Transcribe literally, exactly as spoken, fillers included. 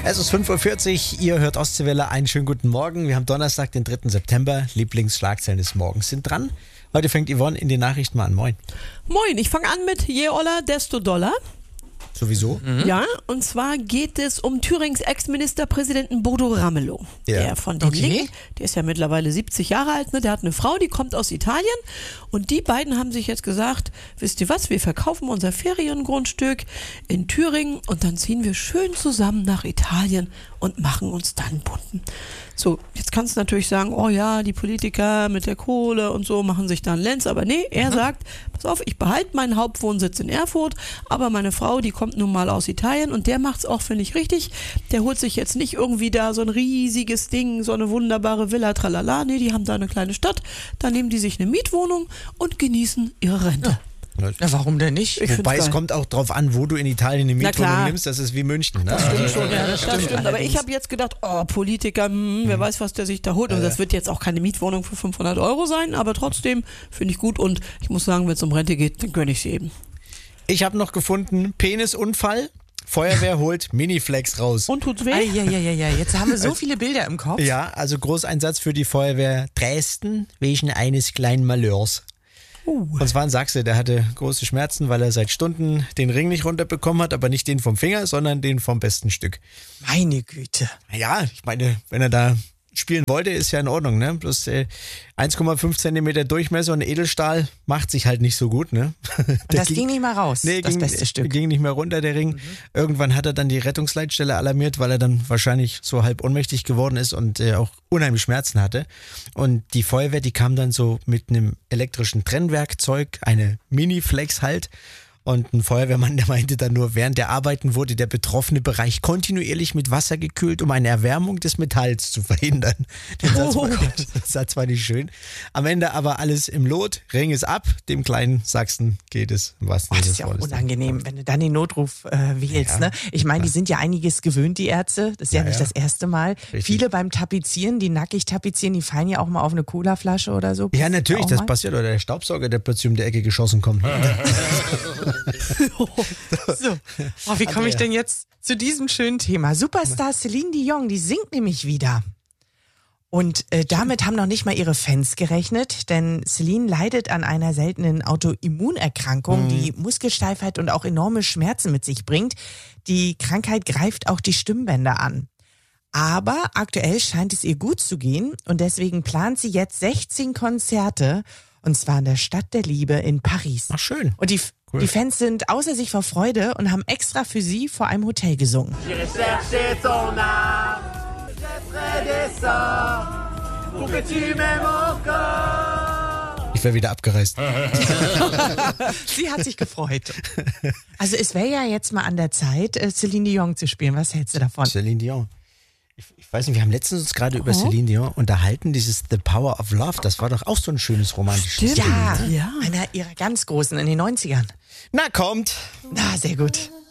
Es ist fünf Uhr vierzig, ihr hört Ostseewelle, einen schönen guten Morgen. Wir haben Donnerstag, den dritten September, Lieblingsschlagzeilen des Morgens sind dran. Heute fängt Yvonne in den Nachrichten mal an. Moin. Moin, ich fange an mit je Oller, desto Dollar. Sowieso? Mhm. Ja, und zwar geht es um Thürings Ex-Ministerpräsidenten Bodo Ramelow. Ja. Der von den Okay. Linken, der ist ja mittlerweile siebzig Jahre alt, ne? Der hat eine Frau, die kommt aus Italien und die beiden haben sich jetzt gesagt, wisst ihr was, wir verkaufen unser Feriengrundstück in Thüringen und dann ziehen wir schön zusammen nach Italien und machen uns dann bunten. So, jetzt kannst du natürlich sagen, oh ja, die Politiker mit der Kohle und so machen sich da einen Lenz, aber nee, er sagt, pass auf, ich behalte meinen Hauptwohnsitz in Erfurt, aber meine Frau, die kommt nun mal aus Italien und der macht's auch, finde ich, richtig. Der holt sich jetzt nicht irgendwie da so ein riesiges Ding, so eine wunderbare Villa, tralala, nee, die haben da eine kleine Stadt, da nehmen die sich eine Mietwohnung und genießen ihre Rente. Na, warum denn nicht? Ich Wobei find's es geil. kommt auch drauf an, wo du in Italien eine Na Mietwohnung klar. nimmst. Das ist wie München. Ne? Das stimmt Also, schon, ja, das, das stimmt. Aber allerdings. ich habe jetzt gedacht, oh, Politiker, hm, wer weiß, was der sich da holt. Und das wird jetzt auch keine Mietwohnung für fünfhundert Euro sein, aber trotzdem finde ich gut. Und ich muss sagen, wenn es um Rente geht, dann gönne ich sie eben. Ich habe noch gefunden, Penisunfall, Feuerwehr holt Miniflex raus. Und tut's weh? Ah, ja, ja, ja, ja. Jetzt haben wir so viele Bilder im Kopf. Ja, also Großeinsatz für die Feuerwehr Dresden wegen eines kleinen Malheurs. Uh. Und zwar ein Sachse, der hatte große Schmerzen, weil er seit Stunden den Ring nicht runterbekommen hat, aber nicht den vom Finger, sondern den vom besten Stück. Meine Güte. Ja, ich meine, wenn er da spielen wollte, ist ja in Ordnung, ne? Bloß äh, eins Komma fünf Zentimeter Durchmesser und Edelstahl macht sich halt nicht so gut, ne? Und das ging nicht mal raus, Nee, das ging, beste Stück. ging nicht mehr runter, der Ring. Mhm. Irgendwann hat er dann die Rettungsleitstelle alarmiert, weil er dann wahrscheinlich so halb ohnmächtig geworden ist und äh, auch unheimlich Schmerzen hatte. Und die Feuerwehr, die kam dann so mit einem elektrischen Trennwerkzeug, eine Miniflex halt. Und ein Feuerwehrmann, der meinte dann nur, während der Arbeiten wurde der betroffene Bereich kontinuierlich mit Wasser gekühlt, um eine Erwärmung des Metalls zu verhindern. Den Satz, war, der Satz war nicht schön. Am Ende aber alles im Lot, Ring ist ab, dem kleinen Sachsen geht es. Was Oh, das ist ja auch unangenehm, wenn du dann den Notruf äh, wählst. Ja, ne? Ich meine, die sind ja einiges gewöhnt, die Ärzte. Das ist ja, Ja, nicht ja. das erste Mal. Richtig. Viele beim Tapezieren, die nackig tapezieren, die fallen ja auch mal auf eine Colaflasche oder so. Ja, Passiert natürlich, auch das mal. passiert. Oder der Staubsauger, der plötzlich um die Ecke geschossen kommt. So. Oh, wie komme ich denn jetzt zu diesem schönen Thema? Superstar Celine Dion, die singt nämlich wieder. Und äh, damit haben noch nicht mal ihre Fans gerechnet, denn Celine leidet an einer seltenen Autoimmunerkrankung, die Muskelsteifheit und auch enorme Schmerzen mit sich bringt. Die Krankheit greift auch die Stimmbänder an. Aber aktuell scheint es ihr gut zu gehen und deswegen plant sie jetzt sechzehn Konzerte, und zwar in der Stadt der Liebe in Paris. Ach, schön. Und die, Cool. die Fans sind außer sich vor Freude und haben extra für sie vor einem Hotel gesungen. J'irai chercher ton âme, je ferai des sorts pour que tu m'aimes encore. Ich wäre wieder abgereist. Sie hat sich gefreut. Also es wäre ja jetzt mal an der Zeit, äh, Celine Dion zu spielen. Was hältst du davon? Celine Dion. Ich, ich weiß nicht, wir haben letztens uns gerade über Celine Dion unterhalten, dieses The Power of Love, das war doch auch so ein schönes romantisches Stimmt. Ding. Ja, Ja. einer ihrer ganz großen in den neunzigern. Na, kommt. Na, sehr gut.